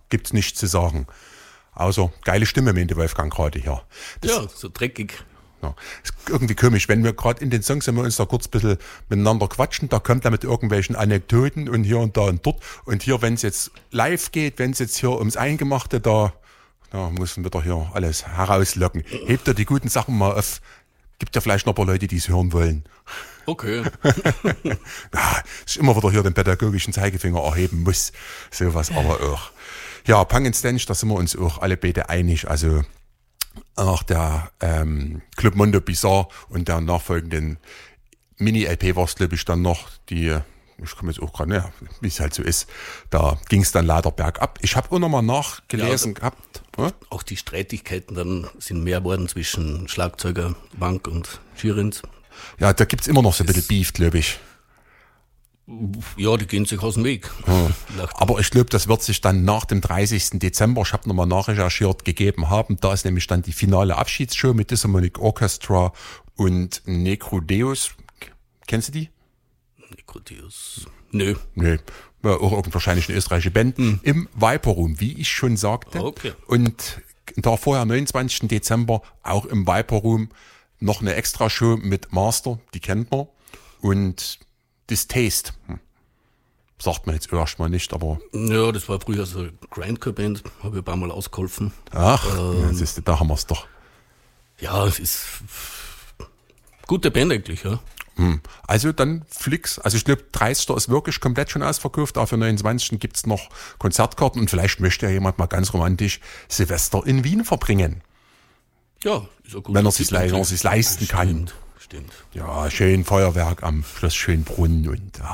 gibt's nichts zu sagen. Außer geile Stimme, meinte Wolfgang gerade hier. Ja, so dreckig. Ja, ist irgendwie komisch, wenn wir gerade in den Songs, wenn wir uns da kurz ein bisschen miteinander quatschen, da kommt er mit irgendwelchen Anekdoten und hier und da und dort. Und hier, wenn es jetzt live geht, wenn es jetzt hier ums Eingemachte, da müssen wir doch hier alles herauslocken. Hebt er die guten Sachen mal auf. Gibt ja vielleicht noch ein paar Leute, die es hören wollen. Okay. Ja, ist immer wieder hier den pädagogischen Zeigefinger erheben muss. Sowas aber auch. Ja, Punk and Stench, da sind wir uns auch alle beide einig. Also nach der Club Mondo Bizarre und der nachfolgenden Mini-LP war es, glaube ich, dann noch die, ich komme jetzt auch gerade, ja, wie es halt so ist, da ging es dann leider bergab. Ich habe auch nochmal nachgelesen gehabt. Auch die Streitigkeiten dann sind mehr geworden zwischen Schlagzeuger Wank und Schirins. Ja, da gibt's immer noch so ein bisschen Beef, glaube ich. Ja, die gehen sich aus dem Weg. Ja. Aber ich glaube, das wird sich dann nach dem 30. Dezember, ich habe nochmal nachrecherchiert, gegeben haben. Da ist nämlich dann die finale Abschiedsshow mit Disharmonic Orchestra und Necrodeus. Kennst du die? Necrodeus? Nö. Nö. Ja, auch wahrscheinlich eine österreichische Band. Im Viper Room, wie ich schon sagte. Okay. Und da vorher, 29. Dezember, auch im Viper Room noch eine Extra-Show mit Master, die kennt man. Und Distaste. Sagt man jetzt erstmal nicht, aber. Ja, das war früher so eine Grindcore-Band, habe ich ein paar Mal ausgeholfen. Ach, da haben wir es doch. Ja, es ist gute Band eigentlich, ja. Also dann Flix. Also ich glaube, 30. ist wirklich komplett schon ausverkauft, aber für 29. gibt's noch Konzertkarten und vielleicht möchte ja jemand mal ganz romantisch Silvester in Wien verbringen. Ja, ist auch gut. Wenn er sich leisten kann. Stimmt. Ja, schön Feuerwerk am Schloss Schönbrunn und